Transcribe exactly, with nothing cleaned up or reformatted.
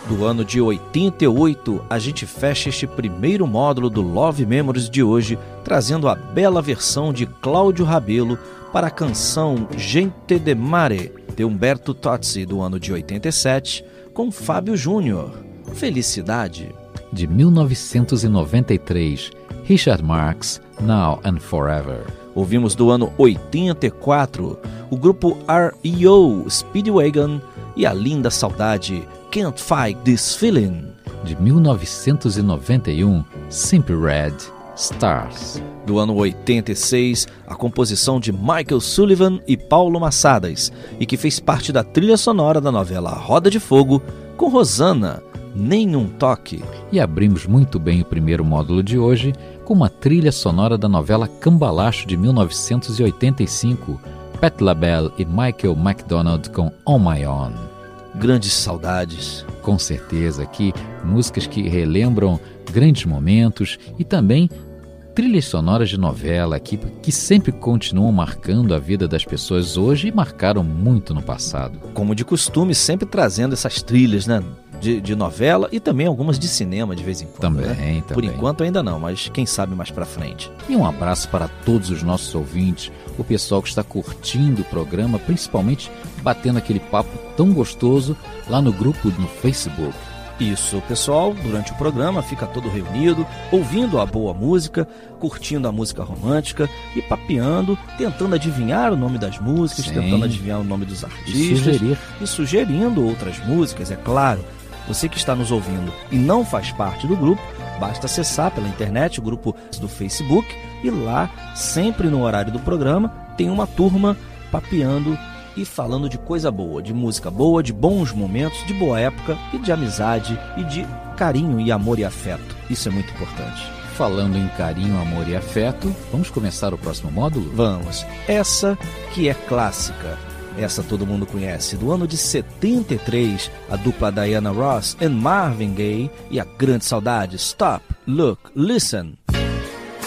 do ano de oitenta e oito, a gente fecha este primeiro módulo do Love Memories de hoje, trazendo a bela versão de Cláudio Rabelo para a canção Gente de Mare, de Umberto Tozzi, do ano de oitenta e sete, com Fábio Júnior. Felicidade. De mil novecentos e noventa e três, Richard Marx, Now and Forever. Ouvimos do ano oitenta e quatro, o grupo R E O Speedwagon e a linda saudade Can't Fight This Feeling. De mil novecentos e noventa e um, Simply Red, Stars. Do ano oitenta e seis, a composição de Michael Sullivan e Paulo Massadas, e que fez parte da trilha sonora da novela Roda de Fogo, com Rosana, Nenhum Toque. E abrimos muito bem o primeiro módulo de hoje com uma trilha sonora da novela Cambalacho de mil novecentos e oitenta e cinco, Patti LaBelle e Michael McDonald com On My Own. Grandes saudades. Com certeza, aqui músicas que relembram grandes momentos e também trilhas sonoras de novela aqui que sempre continuam marcando a vida das pessoas hoje e marcaram muito no passado. Como de costume, sempre trazendo essas trilhas, né? De, de novela e também algumas de cinema de vez em quando. Também, né? também. Por enquanto ainda não, mas quem sabe mais pra frente. E um abraço para todos os nossos ouvintes, o pessoal que está curtindo o programa, principalmente batendo aquele papo tão gostoso lá no grupo no Facebook. Isso, o pessoal, durante o programa, fica todo reunido, ouvindo a boa música, curtindo a música romântica e papeando, tentando adivinhar o nome das músicas, Sim. tentando adivinhar o nome dos artistas. E sugerir. E sugerindo outras músicas, é claro. Você que está nos ouvindo e não faz parte do grupo, basta acessar pela internet o grupo do Facebook e lá, sempre no horário do programa, tem uma turma papeando e falando de coisa boa, de música boa, de bons momentos, de boa época e de amizade e de carinho e amor e afeto. Isso é muito importante. Falando em carinho, amor e afeto, vamos começar o próximo módulo? Vamos. Essa que é clássica. Essa todo mundo conhece. Do ano de setenta e três, a dupla Diana Ross e Marvin Gaye e a grande saudade Stop, Look, Listen.